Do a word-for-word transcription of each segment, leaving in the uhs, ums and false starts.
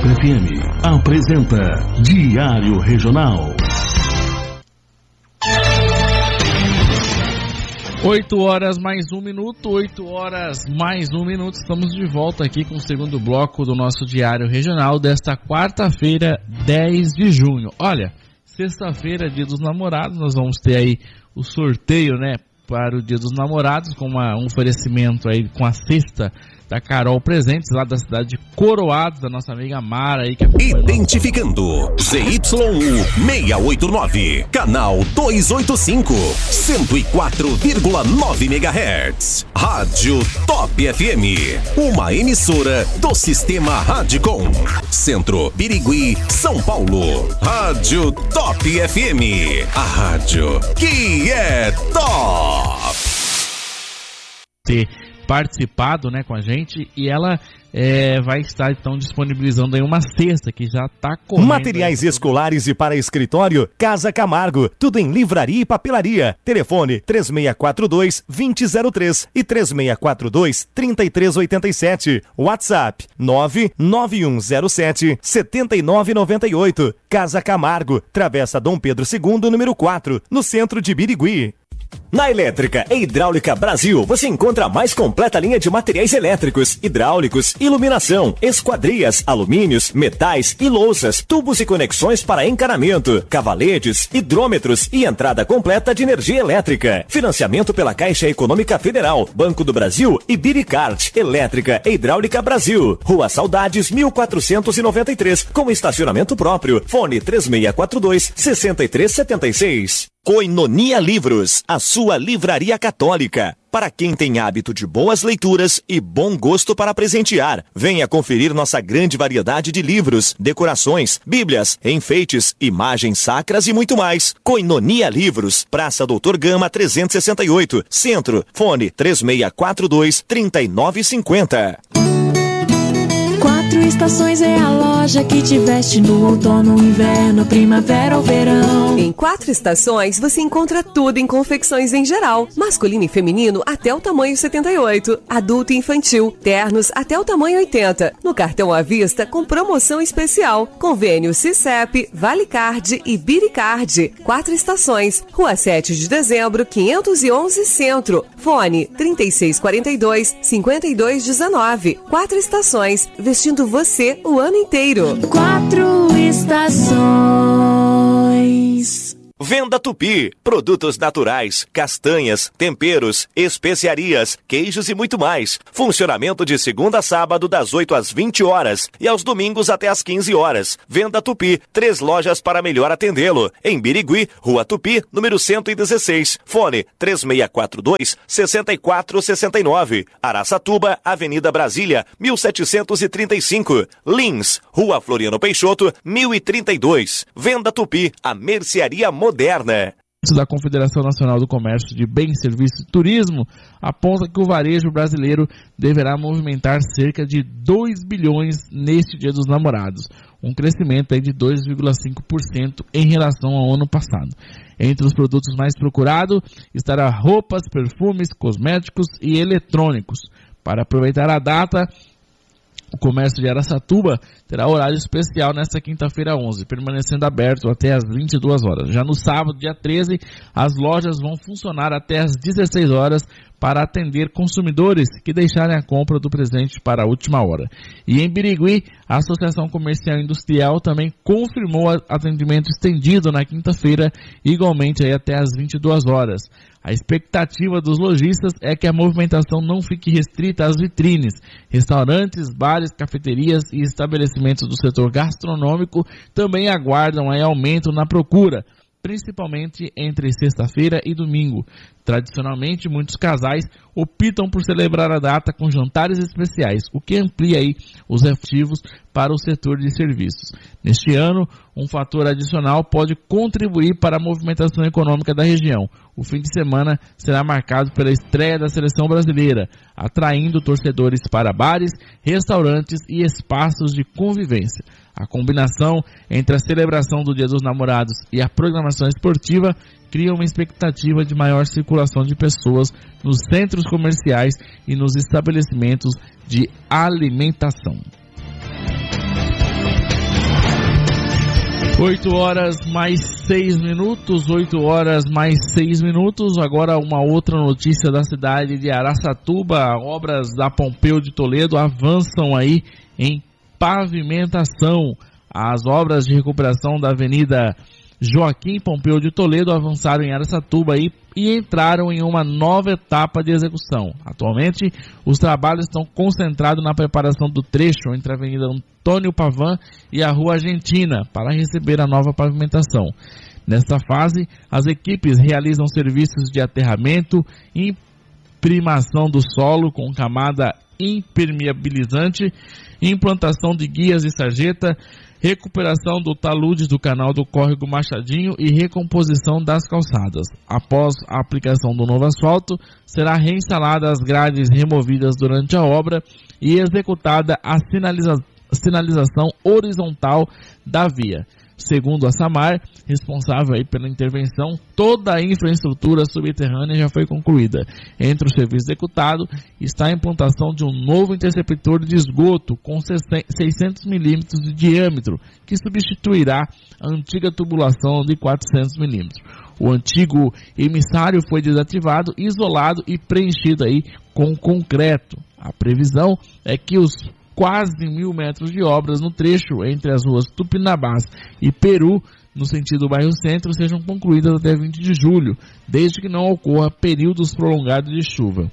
Top F M apresenta Diário Regional. oito horas mais um minuto, oito horas mais um minuto. Estamos de volta aqui com o segundo bloco do nosso Diário Regional desta quarta-feira, dez de junho. Olha, sexta-feira, Dia dos Namorados, nós vamos ter aí o sorteio, né, para o Dia dos Namorados, com uma, um oferecimento aí com a cesta da Carol Presentes, lá da cidade de Coroados, da nossa amiga Mara aí. Que Identificando Z Y U seiscentos e oitenta e nove, canal duzentos e oitenta e cinco, cento e quatro vírgula nove megahertz. Rádio Top F M, uma emissora do Sistema Radicom. Centro, Birigui, São Paulo. Rádio Top F M, a rádio que é top. Ter participado, né, com a gente, e ela é, vai estar então disponibilizando aí uma cesta que já está correndo. Materiais aí. Escolares e para escritório, Casa Camargo, tudo em livraria e papelaria. Telefone três seis quatro dois, dois zero zero três e três seis quatro dois, três três oito sete. WhatsApp nove nove um zero sete, sete nove nove oito. Casa Camargo, Travessa Dom Pedro segundo, número quatro, no centro de Birigui. Na Elétrica e Hidráulica Brasil, você encontra a mais completa linha de materiais elétricos, hidráulicos, iluminação, esquadrias, alumínios, metais e louças, tubos e conexões para encanamento, cavaletes, hidrômetros e entrada completa de energia elétrica. Financiamento pela Caixa Econômica Federal, Banco do Brasil e Biricart. Elétrica e Hidráulica Brasil. Rua Saudades, mil quatrocentos e noventa e três, com estacionamento próprio. Fone três seis quatro dois, seis três sete seis. Koinonia Livros, a sua livraria católica. Para quem tem hábito de boas leituras e bom gosto para presentear, venha conferir nossa grande variedade de livros, decorações, bíblias, enfeites, imagens sacras e muito mais. Koinonia Livros, Praça Doutor Gama trezentos e sessenta e oito, Centro. Fone três seis quatro dois, três nove cinco zero. Quatro Estações é a loja que te veste no outono, inverno, primavera ou verão. Em Quatro Estações você encontra tudo em confecções em geral, masculino e feminino até o tamanho setenta e oito, adulto e infantil, ternos até o tamanho oitenta, no cartão à vista com promoção especial, convênio Cicep, Valicard e Biricard. Quatro Estações, Rua sete de dezembro, quinhentos e onze Centro, fone trinta e seis quarenta e dois, cinquenta e dois dezenove. Quatro Estações, vestindo você o ano inteiro. Quatro Estações. Venda Tupi, produtos naturais, castanhas, temperos, especiarias, queijos e muito mais. Funcionamento de segunda a sábado das oito às vinte horas e aos domingos até às quinze horas. Venda Tupi, três lojas para melhor atendê-lo. Em Birigui, Rua Tupi, número cento e dezesseis. Fone três seis quatro dois, seis quatro seis nove. Araçatuba, Avenida Brasília, mil setecentos e trinta e cinco. Lins, Rua Floriano Peixoto, mil e trinta e dois. Venda Tupi, a mercearia moderna. Da Confederação Nacional do Comércio de Bens, Serviços e Turismo aponta que o varejo brasileiro deverá movimentar cerca de dois bilhões neste Dia dos Namorados, um crescimento aí de dois vírgula cinco por cento em relação ao ano passado. Entre os produtos mais procurados estará roupas, perfumes, cosméticos e eletrônicos. Para aproveitar a data, o comércio de Araçatuba terá horário especial nesta quinta-feira onze, permanecendo aberto até às vinte e duas horas. Já no sábado, dia treze, as lojas vão funcionar até às dezesseis horas para atender consumidores que deixarem a compra do presente para a última hora. E em Birigui, a Associação Comercial e Industrial também confirmou atendimento estendido na quinta-feira, igualmente aí até às vinte e duas horas. A expectativa dos lojistas é que a movimentação não fique restrita às vitrines. Restaurantes, bares, cafeterias e estabelecimentos do setor gastronômico também aguardam aí aumento na procura, principalmente entre sexta-feira e domingo. Tradicionalmente, muitos casais optam por celebrar a data com jantares especiais, o que amplia aí os efetivos para o setor de serviços. Neste ano, um fator adicional pode contribuir para a movimentação econômica da região. O fim de semana será marcado pela estreia da seleção brasileira, atraindo torcedores para bares, restaurantes e espaços de convivência. A combinação entre a celebração do Dia dos Namorados e a programação esportiva cria uma expectativa de maior circulação de pessoas nos centros comerciais e nos estabelecimentos de alimentação. oito horas mais seis minutos, oito horas mais seis minutos. Agora uma outra notícia da cidade de Araçatuba. Obras da Pompeu de Toledo avançam aí em pavimentação. As obras de recuperação da Avenida Joaquim Pompeu de Toledo avançaram em Araçatuba aí e entraram em uma nova etapa de execução. Atualmente, os trabalhos estão concentrados na preparação do trecho entre a Avenida Antônio Pavan e a Rua Argentina para receber a nova pavimentação. Nesta fase, as equipes realizam serviços de aterramento, imprimação do solo com camada impermeabilizante, implantação de guias de sarjeta, recuperação do talude do canal do córrego Machadinho e recomposição das calçadas. Após a aplicação do novo asfalto, será reinstalada as grades removidas durante a obra e executada a sinaliza- sinalização horizontal da via. Segundo a Samar, responsável aí pela intervenção, toda a infraestrutura subterrânea já foi concluída. Entre os serviços executados está a implantação de um novo interceptor de esgoto com seiscentos milímetros de diâmetro, que substituirá a antiga tubulação de quatrocentos milímetros. O antigo emissário foi desativado, isolado e preenchido aí com concreto. A previsão é que os quase mil metros de obras no trecho entre as ruas Tupinambás e Peru, no sentido bairro centro, sejam concluídas até vinte de julho, desde que não ocorra períodos prolongados de chuva.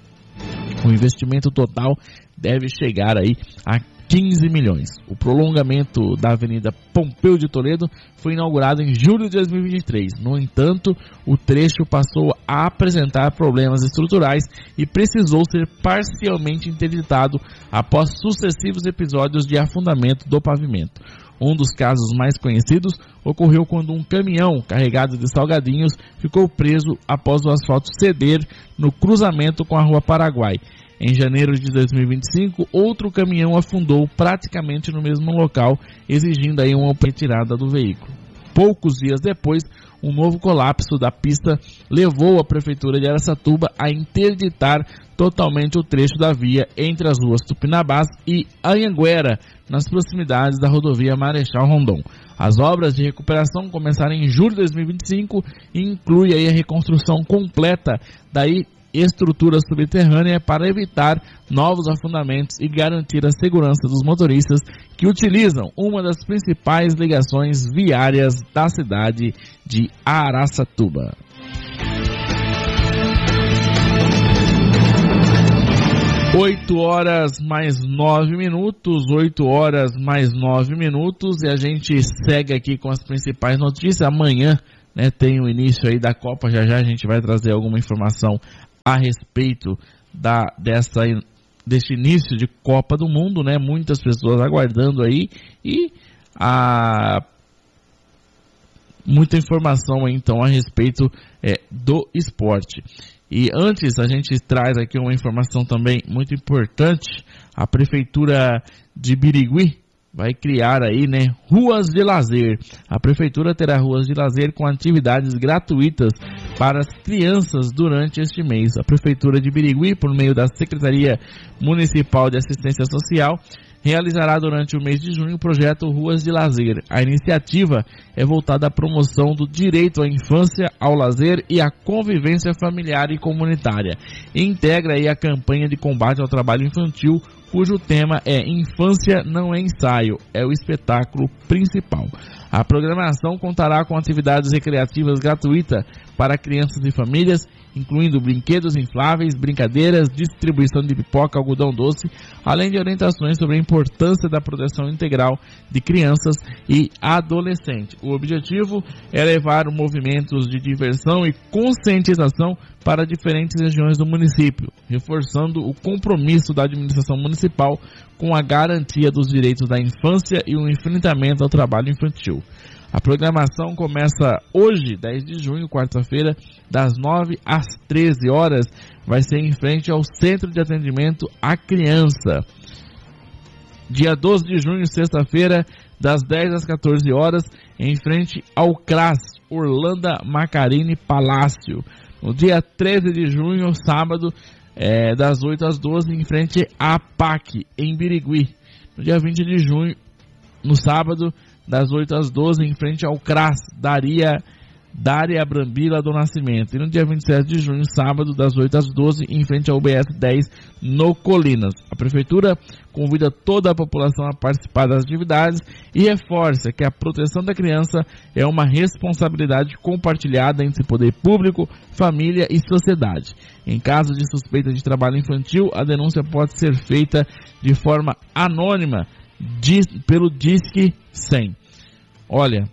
O investimento total deve chegar aí a quinze milhões. O prolongamento da Avenida Pompeu de Toledo foi inaugurado em julho de dois mil e vinte e três. No entanto, o trecho passou a apresentar problemas estruturais e precisou ser parcialmente interditado após sucessivos episódios de afundamento do pavimento. Um dos casos mais conhecidos ocorreu quando um caminhão carregado de salgadinhos ficou preso após o asfalto ceder no cruzamento com a Rua Paraguai. Em janeiro de dois mil e vinte e cinco, outro caminhão afundou praticamente no mesmo local, exigindo aí uma retirada do veículo. Poucos dias depois, um novo colapso da pista levou a Prefeitura de Araçatuba a interditar totalmente o trecho da via entre as ruas Tupinambás e Anhanguera, nas proximidades da rodovia Marechal Rondon. As obras de recuperação começaram em julho de dois mil e vinte e cinco e inclui aí a reconstrução completa da estrutura subterrânea para evitar novos afundamentos e garantir a segurança dos motoristas que utilizam uma das principais ligações viárias da cidade de Araçatuba. oito horas mais nove minutos, oito horas mais nove minutos, e a gente segue aqui com as principais notícias. Amanhã, né, tem o início aí da Copa, já já a gente vai trazer alguma informação a respeito da, dessa, desse início de Copa do Mundo, né? Muitas pessoas aguardando aí e a, muita informação aí, então a respeito é, do esporte. E antes a gente traz aqui uma informação também muito importante. A Prefeitura de Birigui vai criar aí, né, ruas de lazer. A Prefeitura terá ruas de lazer com atividades gratuitas para as crianças durante este mês. A Prefeitura de Birigui, por meio da Secretaria Municipal de Assistência Social, realizará durante o mês de junho o projeto Ruas de Lazer. A iniciativa é voltada à promoção do direito à infância, ao lazer e à convivência familiar e comunitária. E integra aí a campanha de combate ao trabalho infantil, cujo tema é Infância Não é Ensaio, é o espetáculo principal. A programação contará com atividades recreativas gratuitas para crianças e famílias, incluindo brinquedos infláveis, brincadeiras, distribuição de pipoca, algodão doce, além de orientações sobre a importância da proteção integral de crianças e adolescentes. O objetivo é levar movimentos de diversão e conscientização para diferentes regiões do município, reforçando o compromisso da administração municipal com a garantia dos direitos da infância e o enfrentamento ao trabalho infantil. A programação começa hoje, dez de junho, quarta-feira, das nove às treze horas. Vai ser em frente ao Centro de Atendimento à Criança. Dia doze de junho, sexta-feira, das dez às quatorze horas, em frente ao C R A S, Orlando Macarini Palácio. No dia treze de junho, sábado, é, das oito às doze, em frente à P A C, em Birigui. No dia vinte de junho, no sábado, das oito às doze, em frente ao C R A S, Daria, Dária Brambila do Nascimento. E no dia vinte e sete de junho, sábado, das oito às doze, em frente ao U B S dez, no Colinas. A Prefeitura convida toda a população a participar das atividades e reforça que a proteção da criança é uma responsabilidade compartilhada entre poder público, família e sociedade. Em caso de suspeita de trabalho infantil, a denúncia pode ser feita de forma anônima diz, pelo Disque cem. Olha,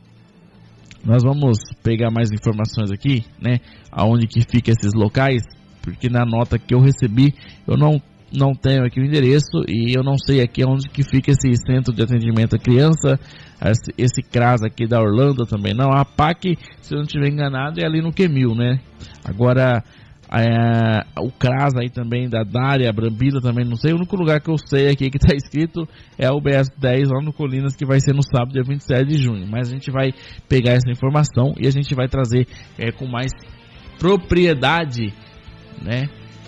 nós vamos pegar mais informações aqui, né, aonde que fica esses locais, porque na nota que eu recebi, eu não, não tenho aqui o endereço e eu não sei aqui onde que fica esse centro de atendimento à criança, esse, esse C R A S aqui da Orlando também não. A P A C, se eu não estiver enganado, é ali no Quemil, né? Agora, é, o C R A S aí também da Dária Brambila também não sei. O único lugar que eu sei aqui que está escrito é o U B S dez lá no Colinas, que vai ser no sábado, dia vinte e sete de junho. Mas a gente vai pegar essa informação e a gente vai trazer é, com mais propriedade, né,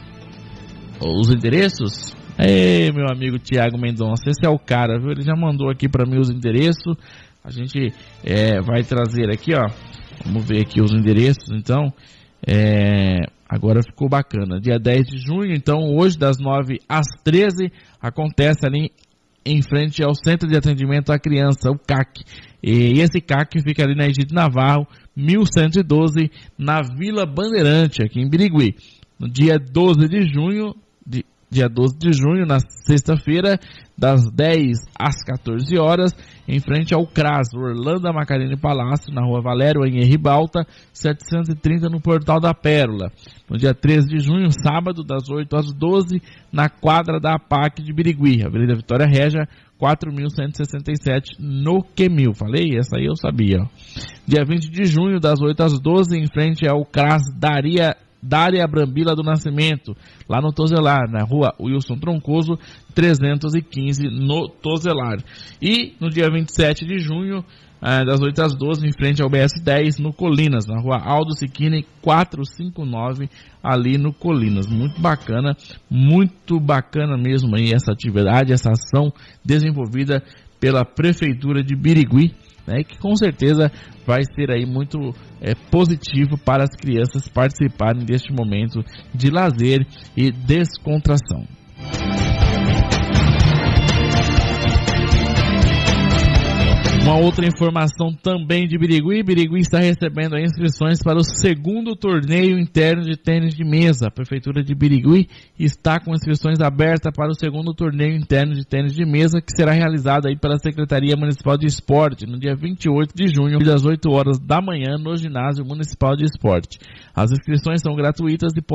os endereços. Ei, meu amigo Tiago Mendonça, esse é o cara, viu? Ele já mandou aqui para mim os endereços. A gente é, vai trazer aqui, ó. Vamos ver aqui os endereços, então. É, agora ficou bacana. Dia dez de junho, então, hoje, das nove às treze, acontece ali em frente ao Centro de Atendimento à Criança, o C A C. E esse C A C fica ali na Egídio Navarro, mil cento e doze, na Vila Bandeirante, aqui em Birigui. No dia doze de junho, de, dia doze de junho, na sexta-feira, das dez às quatorze horas, em frente ao C R A S, Orlando Macarini Palácio, na Rua Valério, em Ribalta, setecentos e trinta, no Portal da Pérola. No dia treze de junho, sábado, das oito às doze, na quadra da A P A C de Birigui, Avenida Vitória Régia, quatro mil cento e sessenta e sete, no Quemil. Falei? Essa aí eu sabia. Ó. Dia vinte de junho, das oito às doze, em frente ao C R A S Daria Dária Brambila do Nascimento, lá no Tozelar, na Rua Wilson Troncoso, trezentos e quinze, no Tozelar. E no dia vinte e sete de junho, das oito às doze, em frente ao U B S dez, no Colinas, na Rua Aldo Siquini, quatrocentos e cinquenta e nove, ali no Colinas. Muito bacana, muito bacana mesmo aí essa atividade, essa ação desenvolvida pela Prefeitura de Birigui, né, que com certeza vai ser aí muito é, positivo para as crianças participarem deste momento de lazer e descontração. Uma outra informação também de Birigui. Birigui está recebendo inscrições para o segundo torneio interno de tênis de mesa. A Prefeitura de Birigui está com inscrições abertas para o segundo torneio interno de tênis de mesa, que será realizado aí pela Secretaria Municipal de Esporte, no dia vinte e oito de junho, das oito horas da manhã, no Ginásio Municipal de Esporte. As inscrições são gratuitas e